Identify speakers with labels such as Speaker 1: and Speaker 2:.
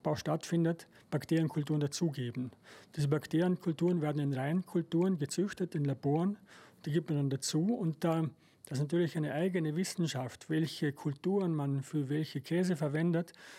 Speaker 1: Bau stattfindet, Bakterienkulturen dazugeben. Diese Bakterienkulturen werden in Reinkulturen gezüchtet, in Laboren. Die gibt man dann dazu. Und das ist natürlich eine eigene Wissenschaft, welche Kulturen man für welche Käse verwendet.